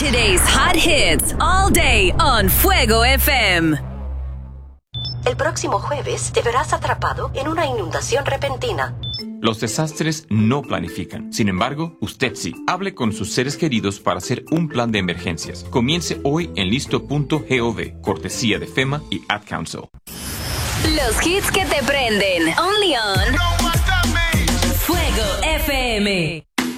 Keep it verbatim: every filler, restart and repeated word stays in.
Today's hot hits all day on Fuego F M. El próximo jueves te verás atrapado en una inundación repentina. Los desastres no planifican. Sin embargo, usted sí. Hable con sus seres queridos para hacer un plan de emergencias. Comience hoy en listo punto gov, cortesía de FEMA y Ad Council. Los hits que te prenden. Only on Fuego F M.